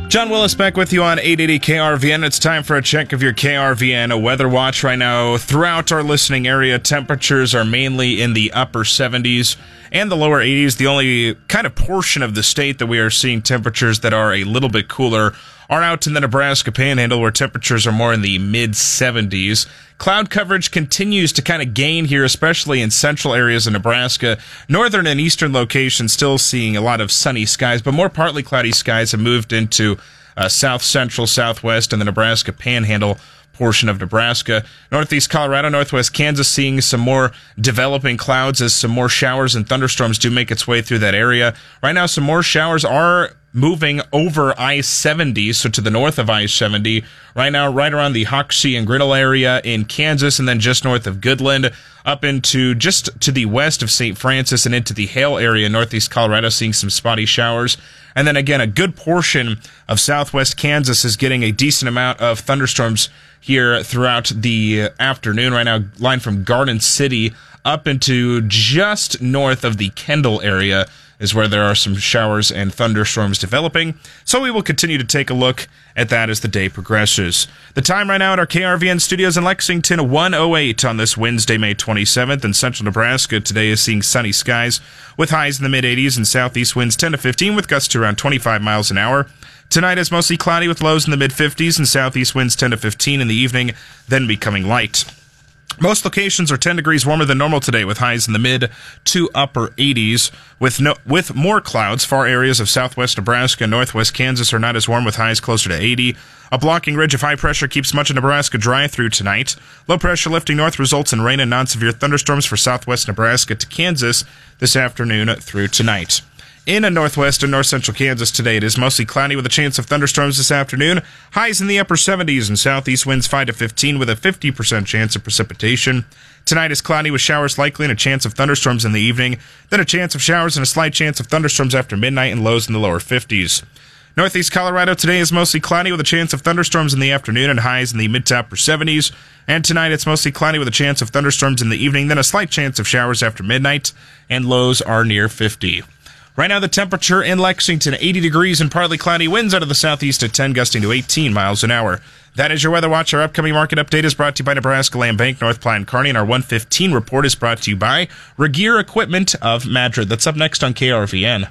John Willis back with you on 880 KRVN. It's time for a check of your KRVN weather watch right now. Throughout our listening area, temperatures are mainly in the upper 70s and the lower 80s. The only kind of portion of the state that we are seeing temperatures that are a little bit cooler are out in the Nebraska Panhandle, where temperatures are more in the mid-70s. Cloud coverage continues to kind of gain here, especially in central areas of Nebraska. Northern and eastern locations still seeing a lot of sunny skies, but more partly cloudy skies have moved into south central, southwest, and the Nebraska Panhandle portion of Nebraska. Northeast Colorado, northwest Kansas seeing some more developing clouds as some more showers and thunderstorms do make its way through that area. Right now, some more showers are moving over I-70, so to the north of I-70. Right now, right around the Hoxie and Grinnell area in Kansas, and then just north of Goodland, up into just to the west of St. Francis and into the Hale area, northeast Colorado, seeing some spotty showers. And then again, a good portion of southwest Kansas is getting a decent amount of thunderstorms here throughout the afternoon. Right now, line from Garden City up into just north of the Kendall area is where there are some showers and thunderstorms developing. So we will continue to take a look at that as the day progresses. The time right now at our KRVN studios in Lexington, 1:08 on this Wednesday, May 27th. In central Nebraska, today is seeing sunny skies with highs in the mid-80s and southeast winds 10 to 15 with gusts to around 25 miles an hour. Tonight is mostly cloudy with lows in the mid-50s and southeast winds 10 to 15 in the evening, then becoming light. Most locations are 10 degrees warmer than normal today, with highs in the mid to upper 80s. With more clouds, far areas of southwest Nebraska and northwest Kansas are not as warm, with highs closer to 80. A blocking ridge of high pressure keeps much of Nebraska dry through tonight. Low pressure lifting north results in rain and non-severe thunderstorms for southwest Nebraska to Kansas this afternoon through tonight. In northwest and north central Kansas today, it is mostly cloudy with a chance of thunderstorms this afternoon. Highs in the upper 70s and southeast winds 5 to 15 with a 50% chance of precipitation. Tonight is cloudy with showers likely and a chance of thunderstorms in the evening. Then a chance of showers and a slight chance of thunderstorms after midnight and lows in the lower 50s. Northeast Colorado today is mostly cloudy with a chance of thunderstorms in the afternoon and highs in the mid to upper 70s. And tonight it's mostly cloudy with a chance of thunderstorms in the evening, then a slight chance of showers after midnight, and lows are near 50. Right now, the temperature in Lexington, 80 degrees and partly cloudy, winds out of the southeast at 10, gusting to 18 miles an hour. That is your Weather Watch. Our upcoming market update is brought to you by Nebraska Land Bank, North Platte and Kearney, and our 1:15 report is brought to you by Regeer Equipment of Madrid. That's up next on KRVN.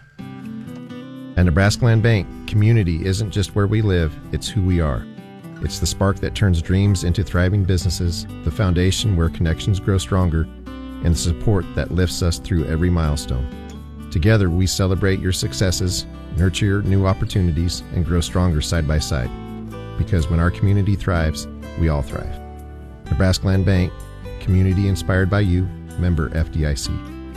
At Nebraska Land Bank, community isn't just where we live, it's who we are. It's the spark that turns dreams into thriving businesses, the foundation where connections grow stronger, and the support that lifts us through every milestone. Together, we celebrate your successes, nurture new opportunities, and grow stronger side by side. Because when our community thrives, we all thrive. Nebraska Land Bank, community inspired by you, member FDIC.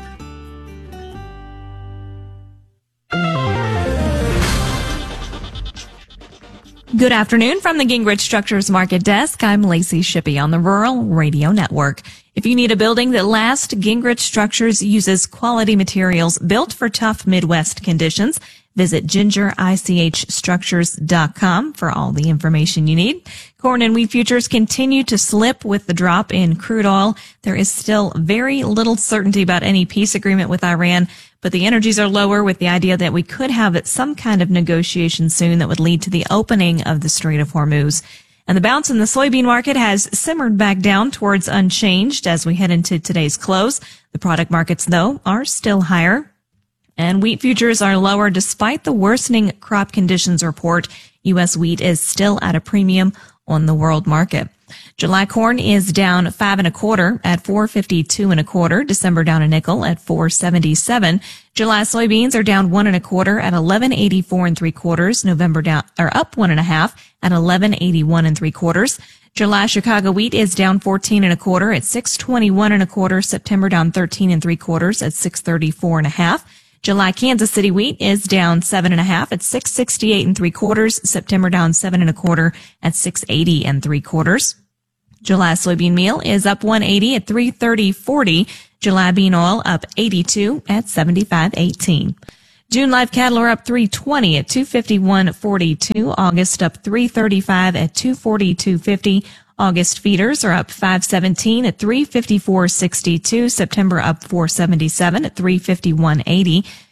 Good afternoon from the Gingrich Structures Market Desk. I'm Lacey Shippey on the Rural Radio Network. If you need a building that lasts, Gingrich Structures uses quality materials built for tough Midwest conditions. Visit gingerichstructures.com for all the information you need. Corn and wheat futures continue to slip with the drop in crude oil. There is still very little certainty about any peace agreement with Iran, but the energies are lower with the idea that we could have some kind of negotiation soon that would lead to the opening of the Strait of Hormuz. And the bounce in the soybean market has simmered back down towards unchanged as we head into today's close. The product markets, though, are still higher. And wheat futures are lower despite the worsening crop conditions report. U.S. wheat is still at a premium on the world market. July corn is down 5 1/4 at $4.52 1/4. December down a nickel at $4.77. July soybeans are down 1 1/4 at $11.84 3/4. November down or up 1 1/2 at $11.81 3/4. July Chicago wheat is down 14 1/4 at $6.21 1/4. September down 13 3/4 at $6.34 1/2. July Kansas City wheat is down 7 1/2 at $6.68 3/4. September down 7 1/4 at $6.80 3/4. July soybean meal is up 1.80 at $3.30.40. July bean oil up 82 at $75.18. June live cattle are up 3.20 at $251.42. August up 3.35 at $242.50. August feeders are up 5.17 at $354.62. September up 4.77 at $351.80.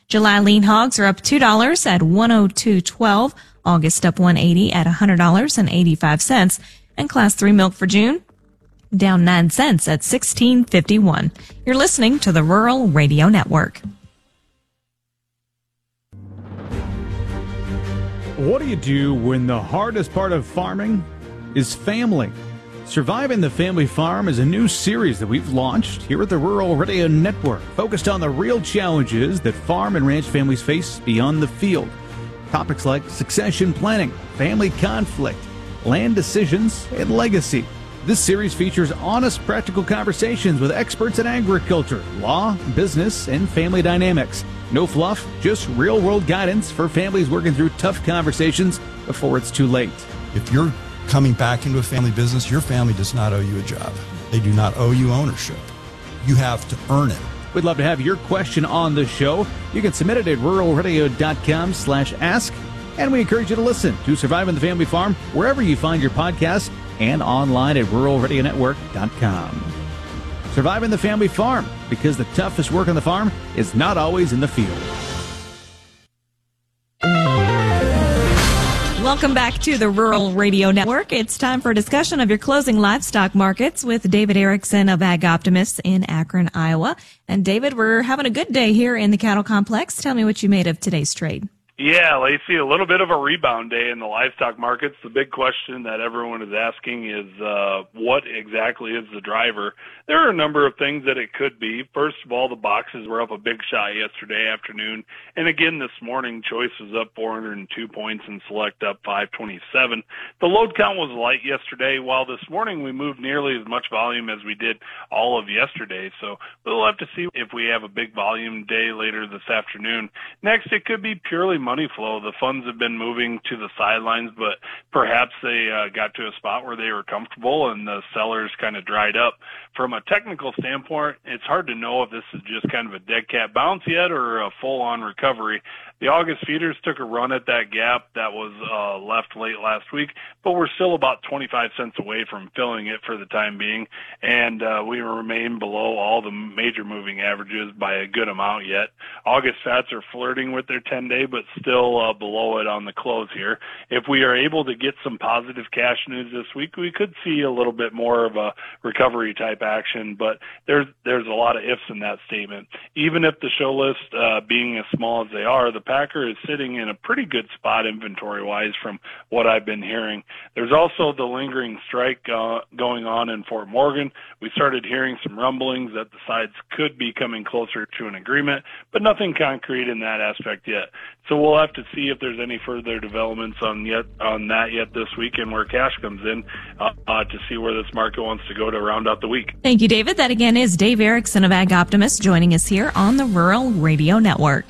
July lean hogs are up $2 at $102.12. August up $1.80 at $100.85. And Class 3 milk for June down 9 cents at $16.51. You're listening to the Rural Radio Network. What do you do when the hardest part of farming is family? Surviving the Family Farm is a new series that we've launched here at the Rural Radio Network, focused on the real challenges that farm and ranch families face beyond the field. Topics like succession planning, family conflict, land decisions, and legacy. This series features honest, practical conversations with experts in agriculture, law, business, and family dynamics. No fluff, just real-world guidance for families working through tough conversations before it's too late. If you're coming back into a family business, your family does not owe you a job. They do not owe you ownership. You have to earn it. We'd love to have your question on the show. You can submit it at ruralradio.com/ask. And we encourage you to listen to Surviving the Family Farm wherever you find your podcast and online at ruralradionetwork.com. Surviving the Family Farm, because the toughest work on the farm is not always in the field. Welcome back to the Rural Radio Network. It's time for a discussion of your closing livestock markets with David Erickson of Ag Optimists in Akron, Iowa. And David, we're having a good day here in the cattle complex. Tell me what you made of today's trade. Yeah, Lacey, a little bit of a rebound day in the livestock markets. The big question that everyone is asking is what exactly is the driver? There are a number of things that it could be. First of all, the boxes were up a big shot yesterday afternoon. And again this morning, Choice was up 402 points and Select up 527. The load count was light yesterday, while this morning we moved nearly as much volume as we did all of yesterday. So we'll have to see if we have a big volume day later this afternoon. Next, it could be purely money flow. The funds have been moving to the sidelines, but perhaps they got to a spot where they were comfortable and the sellers kind of dried up. From a technical standpoint, it's hard to know if this is just kind of a dead cat bounce yet or a full-on recovery. The August feeders took a run at that gap that was left late last week, but we're still about 25 cents away from filling it for the time being, and we remain below all the major moving averages by a good amount yet. August fats are flirting with their 10-day, but still below it on the close here. If we are able to get some positive cash news this week, we could see a little bit more of a recovery type action, but there's a lot of ifs in that statement. Even if the show list being as small as they are, the packer is sitting in a pretty good spot inventory-wise from what I've been hearing. There's also the lingering strike going on in Fort Morgan. We started hearing some rumblings that the sides could be coming closer to an agreement, but nothing concrete in that aspect yet. So we'll have to see if there's any further developments on that yet this week and where cash comes in to see where this market wants to go to round out the week. Thank you, David. That again is Dave Erickson of Ag Optimists joining us here on the Rural Radio Network.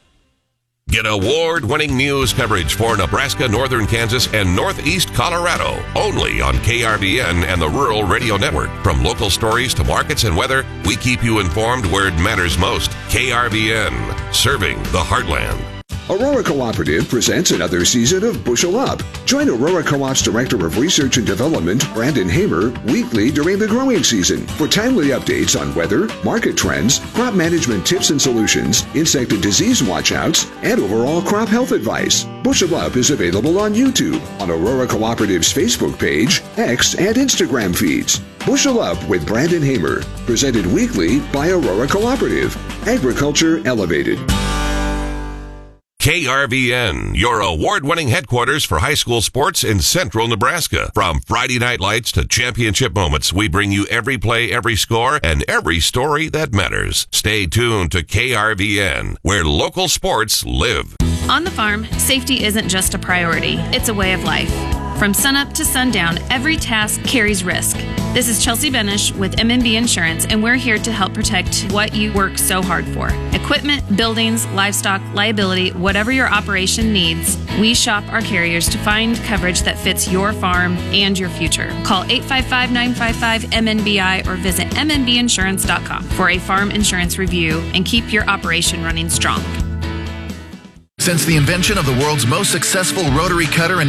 Get award-winning news coverage for Nebraska, northern Kansas, and northeast Colorado. Only on KRVN and the Rural Radio Network. From local stories to markets and weather, we keep you informed where it matters most. KRVN, serving the heartland. Aurora Cooperative presents another season of Bushel Up. Join Aurora Co-op's Director of Research and Development, Brandon Hamer, weekly during the growing season for timely updates on weather, market trends, crop management tips and solutions, insect and disease watchouts, and overall crop health advice. Bushel Up is available on YouTube, on Aurora Cooperative's Facebook page, X, and Instagram feeds. Bushel Up with Brandon Hamer, presented weekly by Aurora Cooperative. Agriculture Elevated. KRVN, your award-winning headquarters for high school sports in central Nebraska. From Friday night lights to championship moments, we bring you every play, every score, and every story that matters. Stay tuned to KRVN, where local sports live. On the farm, safety isn't just a priority, it's a way of life. From sunup to sundown, every task carries risk. This is Chelsea Benish with MMB Insurance, and we're here to help protect what you work so hard for. Equipment, buildings, livestock, liability, whatever your operation needs, we shop our carriers to find coverage that fits your farm and your future. Call 855-955-MNBI or visit MNBinsurance.com for a farm insurance review and keep your operation running strong. Since the invention of the world's most successful rotary cutter in